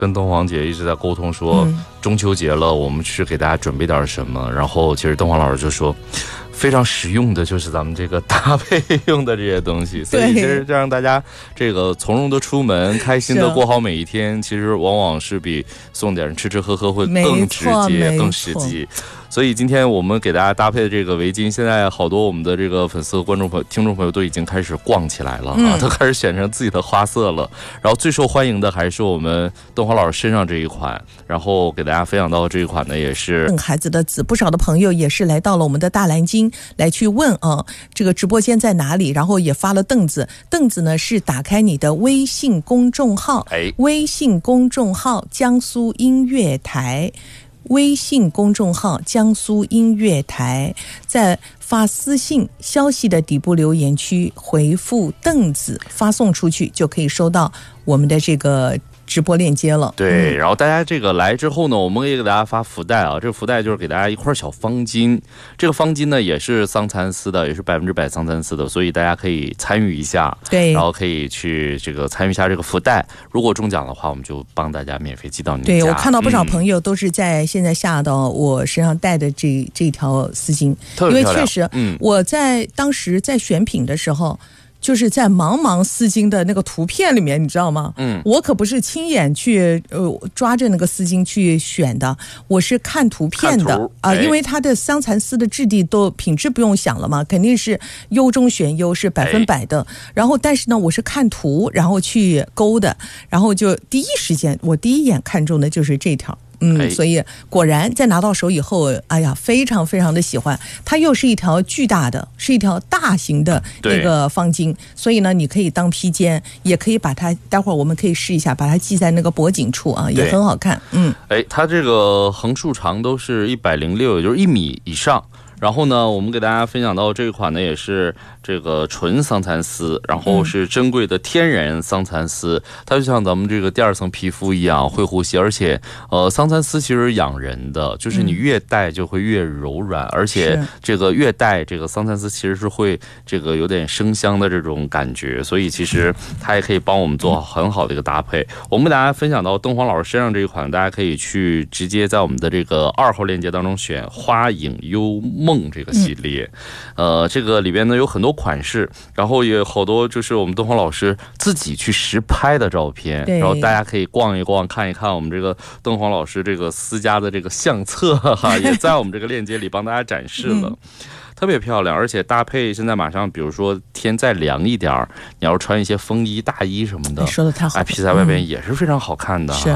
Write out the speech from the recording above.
跟灯黄姐一直在沟通说，中秋节了，我们是给大家准备点什么。然后其实灯黄老师就说，非常实用的就是咱们这个搭配用的这些东西，所以其实让大家这个从容的出门，开心的过好每一天，其实往往是比送点吃吃喝喝会更直接、更实际。所以今天我们给大家搭配的这个围巾，现在好多我们的这个粉丝、观众朋友、听众朋友都已经开始逛起来了啊，都开始选成自己的花色了。然后最受欢迎的还是我们灯黄老师身上这一款，然后给大家分享到的这一款呢，也是孩子的子，不少的朋友也是来到了我们的大蓝鲸来去问啊，这个直播间在哪里？然后也发了凳子，凳子呢是打开你的微信公众号，微信公众号江苏音乐台。微信公众号江苏音乐台，在发私信消息的底部留言区回复凳子发送出去，就可以收到我们的这个直播链接了。 对，然后大家这个来之后呢，我们也给大家发福袋啊，这个福袋就是给大家一块小方巾，这个方巾呢也是桑蚕丝的，也是100%桑蚕丝的，所以大家可以参与一下， 对， 然后可以去这个参与一下这个福袋，如果中奖的话，我们就帮大家免费寄到你家。 对，我看到不少朋友都是在现在下到我身上带的这条丝巾，因为确实，我在当时在选品的时候。就是在茫丝巾的那个图片里面，你知道吗？我可不是亲眼去抓着那个丝巾去选的，我是看图片的啊，因为它的桑蚕丝的质地都品质不用想了嘛，肯定是优中选优，是100%的。然后但是呢，我是看图然后去勾的，然后就第一时间我第一眼看中的就是这条。所以果然在拿到手以后，哎呀，非常非常的喜欢。它又是一条巨大的，是一条大型的那个方巾，所以呢，你可以当披肩，也可以把它，待会儿我们可以试一下，把它系在那个脖颈处啊，也很好看。 它这个横竖长都是106，也就是1米以上。然后呢，我们给大家分享到这一款呢，也是这个纯桑蚕丝，然后是珍贵的天然桑蚕丝，它就像咱们这个第二层皮肤一样会呼吸，而且桑蚕丝其实养人的，就是你越戴就会越柔软，而且这个越戴这个桑蚕丝其实是会这个有点生香的这种感觉，所以其实它也可以帮我们做很好的一个搭配。我们给大家分享到灯黄老师身上这一款，大家可以去直接在我们的这个2号链接当中选花影幽梦这个系列，这个里边呢有很多款式，然后也有好多就是我们灯黄老师自己去实拍的照片，然后大家可以逛一逛，看一看我们这个灯黄老师这个私家的这个相册哈，也在我们这个链接里帮大家展示了。特别漂亮，而且搭配现在马上，比如说天再凉一点，你要穿一些风衣、大衣什么的， 说得太好了， 披在外边也是非常好看的。